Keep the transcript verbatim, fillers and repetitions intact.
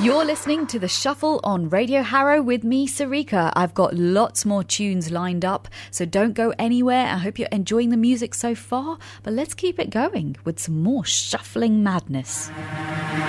You're listening to The Shuffle on Radio Harrow with me, Sarika. I've got lots more tunes lined up, so don't go anywhere. I hope you're enjoying the music so far, but let's keep it going with some more shuffling madness.